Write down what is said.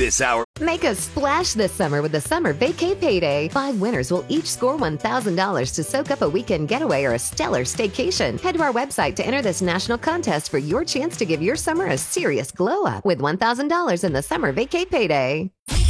this hour. Make a splash this summer with the Summer Vacay Payday. 5 winners will each score $1,000 to soak up a weekend getaway or a stellar staycation. Head to our website to enter this national contest for your chance to give your summer a serious glow up with $1,000 in the Summer Vacay Payday.